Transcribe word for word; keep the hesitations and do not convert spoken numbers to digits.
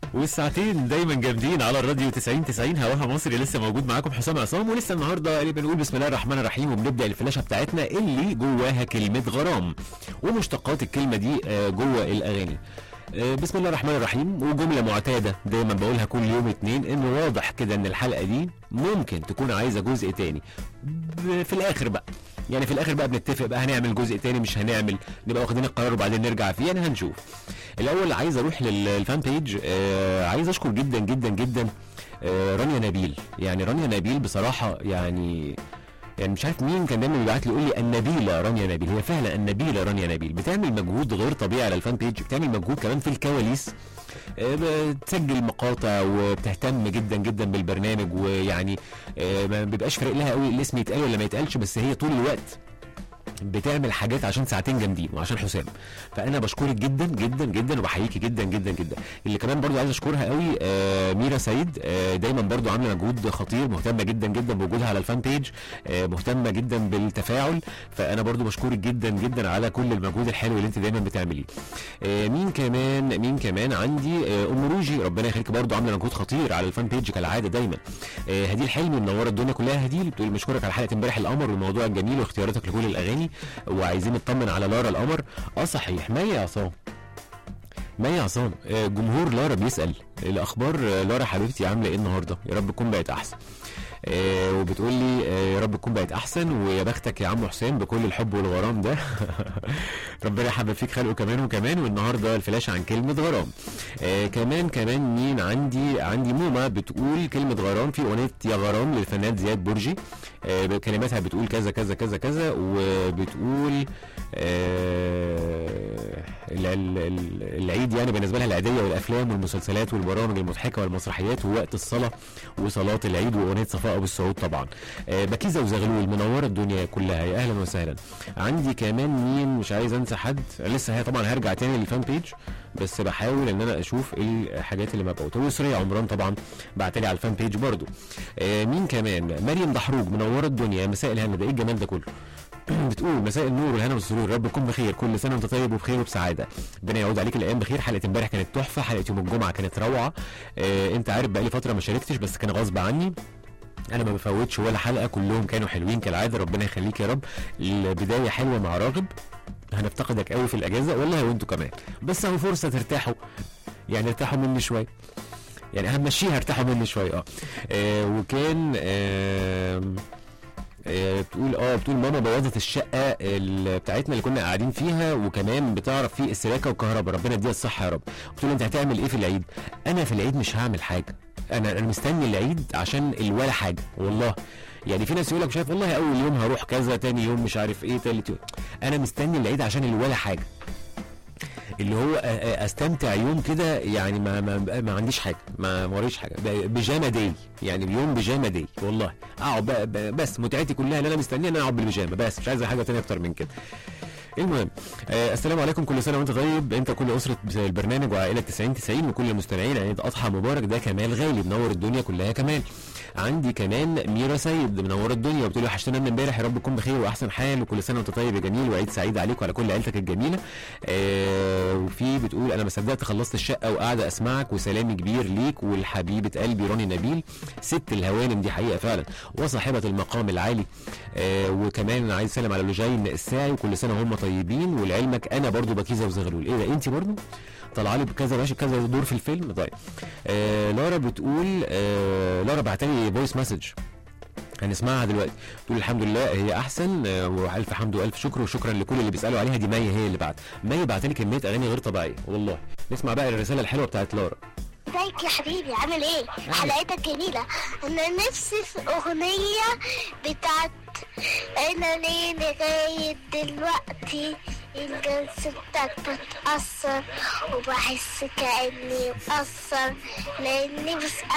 والساعتين دايما جامدين على الراديو تسعين تسعين هواها مصري. لسه موجود معاكم حسام عصام، ولسه النهارده اللي بنقول بسم الله الرحمن الرحيم، وبنبدا الفلاشه بتاعتنا اللي جواها كلمه غرام ومشتقات الكلمه دي جوه الاغاني. بسم الله الرحمن الرحيم، وجمله معتاده دايما بقولها كل يوم اتنين، انه واضح كده ان الحلقه دي ممكن تكون عايزه جزء تاني في الاخر بقى. يعني في الاخر بقى بنتفق بقى هنعمل جزء تاني مش هنعمل، نبقى واخدين القرار وبعدين نرجع فيه، يعني هنشوف. الاول عايز اروح للفان بيج. آه عايز اشكر جدا جدا جدا آه رانيا نبيل. يعني رانيا نبيل بصراحه يعني يعني مش عارف مين كان دايما بيبعت لي يقول لي النبيله رانيا نبيل. هي فعلا النبيله رانيا نبيل، بتعمل مجهود غير طبيعي على الفان بيج، بتعمل مجهود كمان في الكواليس، بتسجل مقاطع وبتهتم جدا جدا بالبرنامج، ويعني ما بيبقاش فارق لها قوي الاسم يتقال ولا ما يتقالش، بس هي طول الوقت بتعمل حاجات عشان ساعتين جامدين وعشان حسام. فانا بشكرك جدا جدا جدا وبحييكي جدا جدا جدا. اللي كمان برضو عايز اشكرها قوي آه ميرا سيد، آه دايما برضو عامله مجهود خطير، مهتمه جدا جدا بوجودها على الفان بيج، آه مهتمه جدا بالتفاعل. فانا برضو بشكرك جدا جدا على كل المجهود الحلو اللي انت دايما بتعمليه. آه مين كمان مين كمان عندي آه ام روجي، ربنا يخليك، برضو عامله مجهود خطير على الفان بيج كالعاده دايما. آه هديل حلمي منوره الدنيا كلها. هديل بتقول مشكورك على حلقه امبارح القمر والموضوع الجميل واختياراتك لكل الاغاني، وعايزين نطمن على لارا القمر. اه صحيح، مي عصام مي عصام جمهور لارا بيسأل الاخبار. لارا حبيبتي عامله ايه النهارده؟ يا رب تكون بقت احسن. آه وبتقول لي آه يا رب تكون بقت احسن، ويا بختك يا عم حسام بكل الحب والغرام ده. ربنا يحبب فيك خلقه كمان وكمان. والنهارده الفلاشه عن كلمه غرام. آه كمان كمان مين عندي عندي موما بتقول كلمه غرام في اغنيه يا غرام للفنان زياد برجي. آه كلماتها بتقول كذا كذا كذا كذا، وبتقول آه العيد يعني بالنسبه لها العيديه والافلام والمسلسلات والبرامج المضحكه والمسرحيات ووقت الصلاه وصلاه العيد واغنيه صفاء ابو السعود طبعا. آه بكيزه وزغلول منوره الدنيا كلها، يا اهلا وسهلا. عندي كمان مين مش عايز انسى حد لسه، هي طبعا هرجع تاني للفان بيج بس بحاول ان انا اشوف الحاجات اللي مبعوثه. وسريع عمران طبعا بعتلي على الفان بيج برضو. آه مين كمان؟ مريم دحروج منوره الدنيا، مساء الهنا، ده ايه الجمال ده كله؟ بتقول مساء النور والهنا والسرور، رب تكون بخير، كل سنه وانت طيب وبخير وبسعاده، ربنا يعود عليك الايام بخير. حلقه امبارح كانت تحفه، حلقه يوم الجمعه كانت روعه. آه انت عارف بقالي فتره ما شاركتش بس كان غصب عني، انا ما بفوتش ولا حلقه، كلهم كانوا حلوين كالعاده، ربنا يخليك يا رب. البدايه حلوه مع راغب، هنفتقدك قوي في الاجازه والله وانتوا كمان، بس اهو فرصه ترتاحوا، يعني ارتاحوا مني شويه، يعني همشيها ارتاحوا مني شويه. اه, آه وكان آه آه بتقول اه بتقول ماما بوظت الشقه بتاعتنا اللي كنا قاعدين فيها، وكمان بتعرف فيه السباكه والكهرباء، ربنا يديها الصحه يا رب. بتقول انت هتعمل ايه في العيد؟ انا في العيد مش هعمل حاجه، انا انا مستني العيد عشان الولا حاجه والله. يعني في ناس يقول لك شايف والله اول يوم هروح كذا، تاني يوم مش عارف ايه، تالت يوم، انا مستني العيد عشان الولا حاجه، اللي هو استمتع يوم كده، يعني ما ما, ما عنديش حاجه، ما وريش حاجه، بيجامه داي، يعني اليوم بيجامه داي والله، اقعد بس متعتي كلها اللي انا مستنيه ان انا اقعد بالبيجامه بس، مش عايز حاجه ثانيه اكتر من كده. المهم آه السلام عليكم، كل سنه وانت طيب، انت كل اسره البرنامج وعائله تسعين تسعين وكل المستمعين، عيد اضحى مبارك. ده كمال غالي منور الدنيا كلها كمال. عندي كمان ميرا سيد منور الدنيا وبتقول وحشتنا من امبارح، يا رب تكون بخير واحسن حال، وكل سنه وانت طيب يا جميل، وعيد سعيد عليك وعلى كل عيلتك الجميله. آه وفي بتقول انا ما صدقت خلصت الشقه وقاعده اسمعك، وسلامي كبير ليك والحبيبه قلبي راني نبيل، ست الهوانم، دي حقيقه فعلا، وصاحبه المقام العالي. آه وكمان عايز اسلم على لجين الساعي وكل سنه هم طيبين، ولعلمك انا برضو بكيزه وزغلول. ايه ده انت برضو طالعه لي بكذا ماشي كذا دور في الفيلم؟ طيب آه لارا بتقول آه لارا بعتلي فويس مسج هنسمعها دلوقتي، تقول الحمد لله هي احسن، آه والف حمد والف شكر، وشكرا لكل اللي بيسالوا عليها. دي مي هي اللي بعت، مي بعتلي كميه اغاني غير طبيعيه والله. نسمع بقى الرساله الحلوه بتاعت لارا. ازيك يا حبيبي، عامل ايه؟ حلقتك جميله. انا نفسي في اغنيه بتاعت انا ليه لغايه دلوقتي الجلسة بتاعت بتأثر وبحس كأني مقصر، لأني بس